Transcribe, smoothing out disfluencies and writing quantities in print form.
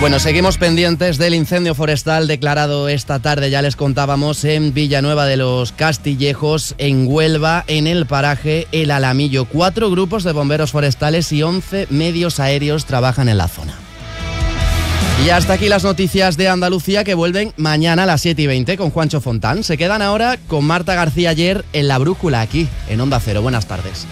Bueno, seguimos pendientes del incendio forestal declarado esta tarde, ya les contábamos, en Villanueva de los Castillejos, en Huelva, en el paraje El Alamillo. 4 grupos de bomberos forestales y 11 medios aéreos trabajan en la zona. Y hasta aquí las noticias de Andalucía, que vuelven mañana a las 7:20 con Juancho Fontán. Se quedan ahora con Marta García Ayer en La Brújula, aquí en Onda Cero. Buenas tardes.